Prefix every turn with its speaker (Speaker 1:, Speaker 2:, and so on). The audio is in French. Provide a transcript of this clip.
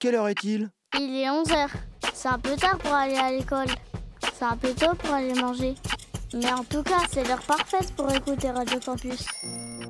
Speaker 1: quelle heure est-il ?
Speaker 2: Il est 11h. C'est un peu tard pour aller à l'école. C'est un peu tôt pour aller manger. Mais en tout cas, c'est l'heure parfaite pour écouter Radio Campus.